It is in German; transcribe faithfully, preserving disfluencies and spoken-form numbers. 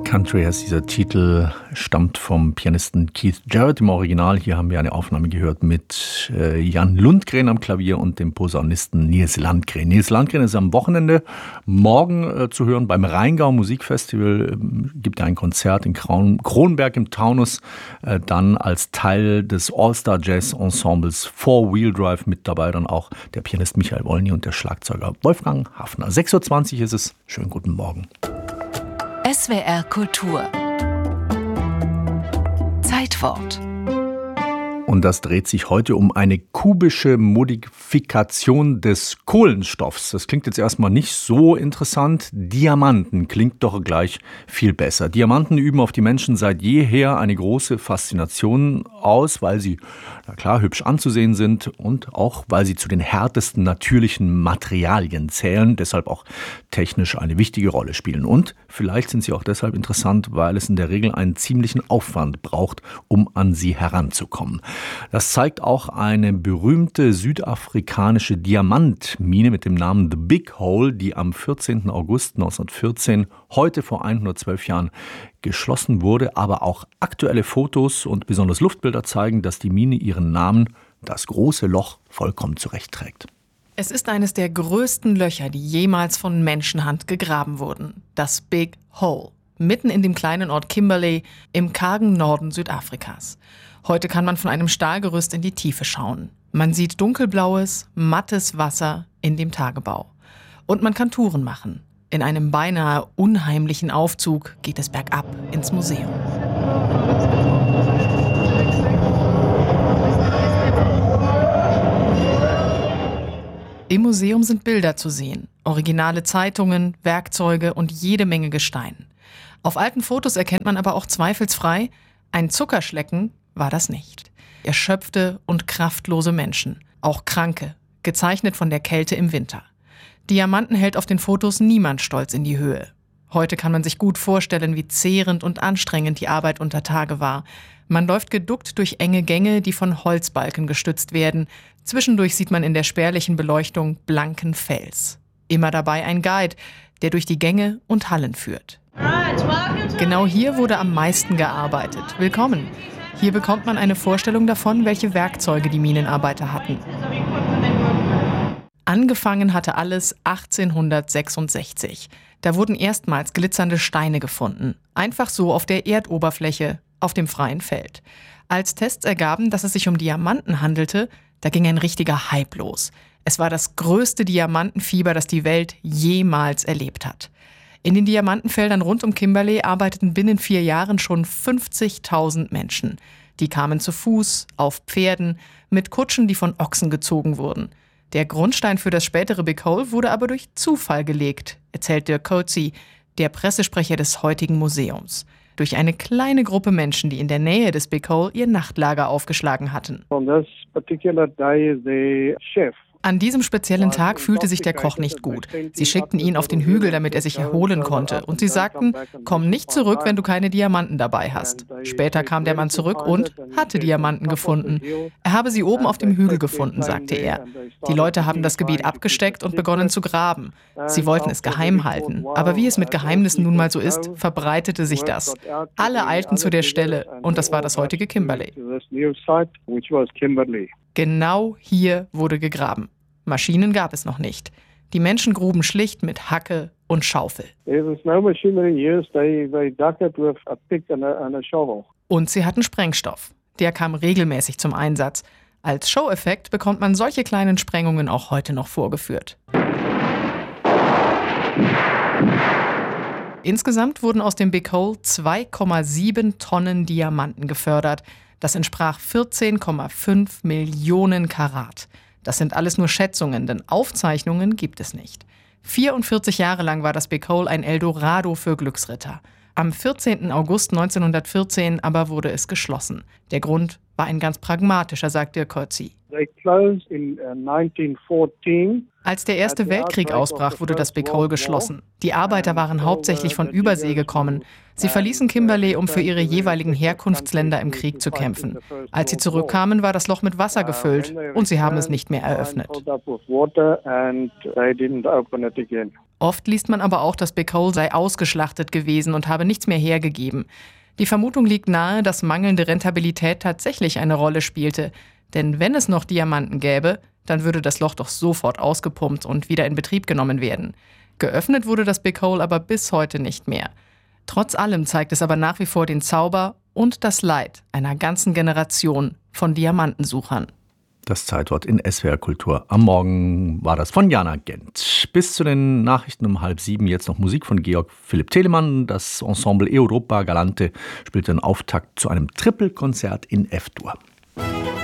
Country heißt dieser Titel, stammt vom Pianisten Keith Jarrett im Original. Hier haben wir eine Aufnahme gehört mit äh, Jan Lundgren am Klavier und dem Posaunisten Nils Landgren. Nils Landgren ist am Wochenende morgen äh, zu hören beim Rheingau Musikfestival. Ähm, gibt ein Konzert in Kron- Kronberg im Taunus, äh, dann als Teil des All-Star Jazz Ensembles Four Wheel Drive mit dabei dann auch der Pianist Michael Wolny und der Schlagzeuger Wolfgang Hafner. sechs Uhr zwanzig ist es. Schönen guten Morgen. S W R Kultur. Zeitwort. Und das dreht sich heute um eine kubische Modifikation des Kohlenstoffs. Das klingt jetzt erstmal nicht so interessant. Diamanten klingt doch gleich viel besser. Diamanten üben auf die Menschen seit jeher eine große Faszination aus, weil sie, na klar, hübsch anzusehen sind und auch, weil sie zu den härtesten natürlichen Materialien zählen, deshalb auch technisch eine wichtige Rolle spielen. Und vielleicht sind sie auch deshalb interessant, weil es in der Regel einen ziemlichen Aufwand braucht, um an sie heranzukommen. Das zeigt auch eine berühmte südafrikanische Diamantmine mit dem Namen The Big Hole, die am vierzehnten August neunzehnhundertvierzehn, heute vor hundertzwölf Jahren, geschlossen wurde. Aber auch aktuelle Fotos und besonders Luftbilder zeigen, dass die Mine ihren Namen, das große Loch, vollkommen zurechtträgt. Es ist eines der größten Löcher, die jemals von Menschenhand gegraben wurden. Das Big Hole, mitten in dem kleinen Ort Kimberley im kargen Norden Südafrikas. Heute kann man von einem Stahlgerüst in die Tiefe schauen. Man sieht dunkelblaues, mattes Wasser in dem Tagebau. Und man kann Touren machen. In einem beinahe unheimlichen Aufzug geht es bergab ins Museum. Im Museum sind Bilder zu sehen, originale Zeitungen, Werkzeuge und jede Menge Gestein. Auf alten Fotos erkennt man aber auch zweifelsfrei, ein Zuckerschlecken war das nicht. Erschöpfte und kraftlose Menschen, auch Kranke, gezeichnet von der Kälte im Winter. Diamanten hält auf den Fotos niemand stolz in die Höhe. Heute kann man sich gut vorstellen, wie zehrend und anstrengend die Arbeit unter Tage war. Man läuft geduckt durch enge Gänge, die von Holzbalken gestützt werden. Zwischendurch sieht man in der spärlichen Beleuchtung blanken Fels. Immer dabei ein Guide, der durch die Gänge und Hallen führt. Genau hier wurde am meisten gearbeitet. Willkommen! Hier bekommt man eine Vorstellung davon, welche Werkzeuge die Minenarbeiter hatten. Angefangen hatte alles achtzehnhundertsechsundsechzig. Da wurden erstmals glitzernde Steine gefunden. Einfach so auf der Erdoberfläche, auf dem freien Feld. Als Tests ergaben, dass es sich um Diamanten handelte, da ging ein richtiger Hype los. Es war das größte Diamantenfieber, das die Welt jemals erlebt hat. In den Diamantenfeldern rund um Kimberley arbeiteten binnen vier Jahren schon fünfzigtausend Menschen. Die kamen zu Fuß, auf Pferden, mit Kutschen, die von Ochsen gezogen wurden. Der Grundstein für das spätere Big Hole wurde aber durch Zufall gelegt, erzählt Dirk Coetzee, der Pressesprecher des heutigen Museums. Durch eine kleine Gruppe Menschen, die in der Nähe des Big Hole ihr Nachtlager aufgeschlagen hatten. On this particular day, the chef An diesem speziellen Tag fühlte sich der Koch nicht gut. Sie schickten ihn auf den Hügel, damit er sich erholen konnte. Und sie sagten, komm nicht zurück, wenn du keine Diamanten dabei hast. Später kam der Mann zurück und hatte Diamanten gefunden. Er habe sie oben auf dem Hügel gefunden, sagte er. Die Leute haben das Gebiet abgesteckt und begonnen zu graben. Sie wollten es geheim halten. Aber wie es mit Geheimnissen nun mal so ist, verbreitete sich das. Alle eilten zu der Stelle und das war das heutige Kimberley. Genau hier wurde gegraben. Maschinen gab es noch nicht. Die Menschen gruben schlicht mit Hacke und Schaufel. Und sie hatten Sprengstoff. Der kam regelmäßig zum Einsatz. Als Show-Effekt bekommt man solche kleinen Sprengungen auch heute noch vorgeführt. Insgesamt wurden aus dem Big Hole zwei Komma sieben Tonnen Diamanten gefördert. Das entsprach vierzehn Komma fünf Millionen Karat. Das sind alles nur Schätzungen, denn Aufzeichnungen gibt es nicht. vierundvierzig Jahre lang war das Big Hole ein Eldorado für Glücksritter. Am vierzehnten August neunzehnhundertvierzehn aber wurde es geschlossen. Der Grund war ein ganz pragmatischer, sagt Dirk Coetzee. They closed in uh, nineteen fourteen. Als der Erste Weltkrieg ausbrach, wurde das Big Hole geschlossen. Die Arbeiter waren hauptsächlich von Übersee gekommen. Sie verließen Kimberley, um für ihre jeweiligen Herkunftsländer im Krieg zu kämpfen. Als sie zurückkamen, war das Loch mit Wasser gefüllt und sie haben es nicht mehr eröffnet. Oft liest man aber auch, das Big Hole sei ausgeschlachtet gewesen und habe nichts mehr hergegeben. Die Vermutung liegt nahe, dass mangelnde Rentabilität tatsächlich eine Rolle spielte. Denn wenn es noch Diamanten gäbe, dann würde das Loch doch sofort ausgepumpt und wieder in Betrieb genommen werden. Geöffnet wurde das Big Hole aber bis heute nicht mehr. Trotz allem zeigt es aber nach wie vor den Zauber und das Leid einer ganzen Generation von Diamantensuchern. Das Zeitwort in S W R Kultur. Am Morgen war das von Jana Gent. Bis zu den Nachrichten um halb sieben jetzt noch Musik von Georg Philipp Telemann. Das Ensemble Europa Galante spielt den Auftakt zu einem Trippelkonzert in F-Dur.